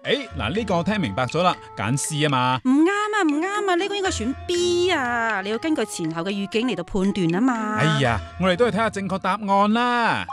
嗱呢個我聽明白咗啦，揀 C 啊嘛。 唔啱啊，唔啱啊，呢個應該選 B 啊，你要根據前後嘅語境嚟到判斷啊嘛。 哎呀，我哋都係睇下正確答案啦。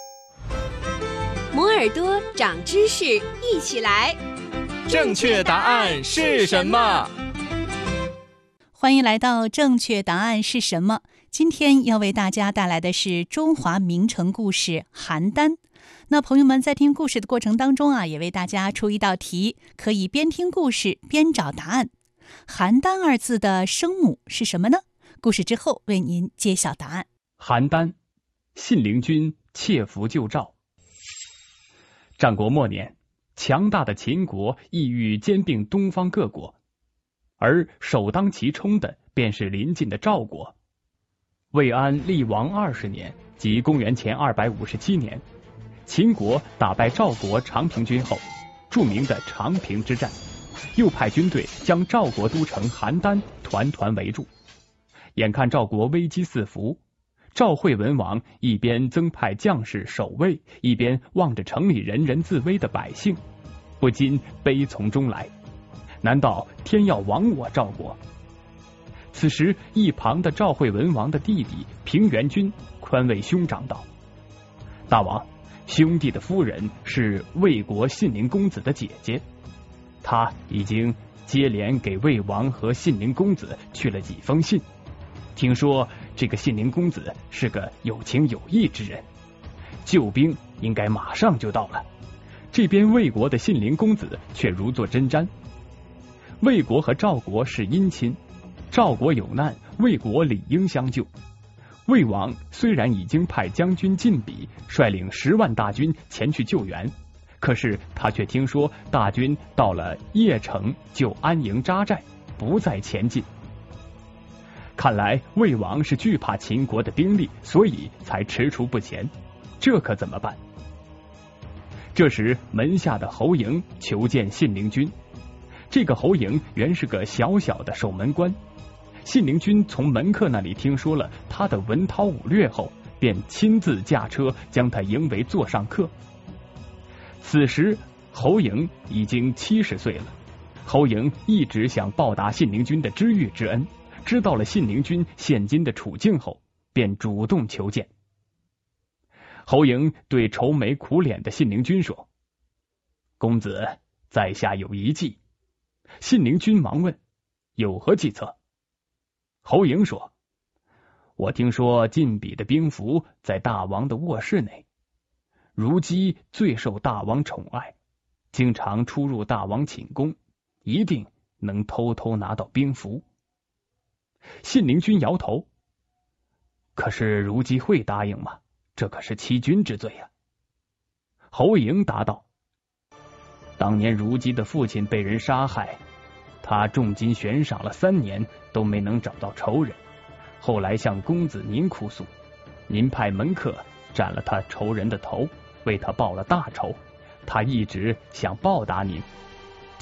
摩耳朵長知識，一起來。 正確答案是什麼？ 歡迎來到正確答案是什麼？今天要為大家帶來的是中華名城故事邯鄲。那朋友們在聽故事的過程當中也為大家出一道題，可以邊聽故事邊找答案。邯鄲二字的聲母是什麼呢？故事之後為您揭曉答案。 邯鄲，信陵君竊符救趙。戰國末年，強大的秦國意欲兼併東方各國，而首當其衝的便是鄰近的趙國。魏安立王20年，即公元前257年，秦國打敗趙國長平軍後，著名的長平之戰，又派軍隊將趙國都城邯鄲團團圍住。眼看趙國危機四伏，趙惠文王一邊增派將士守衛，一邊望着城裡人人自危的百姓，不禁悲從中來。難道天要亡我趙國？此時一旁的趙惠文王的弟弟平原君寬慰兄長道：大王，兄弟的夫人是魏國信陵公子的姐姐，他已經接連給魏王和信陵公子去了幾封信，聽說這個信陵公子是個有情有義之人，救兵應該馬上就到了。這邊魏國的信陵公子卻如坐針氈。魏國和趙國是姻親，趙國有難，魏國理應相救。魏王雖然已經派將軍靳比率領10萬大軍前去救援，可是他卻聽說大軍到了鄴城就安營紮寨，不再前進。看來魏王是懼怕秦國的兵力，所以才踟蹰不前，這可怎麼辦？這時門下的侯嬴求見信陵君。這個侯嬴原是個小小的守門官，信陵君從門客那裡聽說了他的文韜武略後，便親自駕車將他迎為座上客。此時侯嬴已經70歲了，侯嬴一直想報答信陵君的知遇之恩，知道了信陵君現今的處境後，便主動求見。侯嬴對愁眉苦臉的信陵君說：公子，在下有一計。信陵君忙問：有何計策？侯嬴說：我聽說靳比的兵符在大王的臥室內，如姬最受大王寵愛，經常出入大王寢宮，一定能偷偷拿到兵符。信陵君搖頭：可是如姬會答應嗎？這可是欺君之罪啊。侯嬴答道：當年如姬的父親被人殺害，他重金懸賞了3年都沒能找到仇人，後來向公子您哭訴，您派門客斬了他仇人的頭，為他報了大仇。他一直想報答您，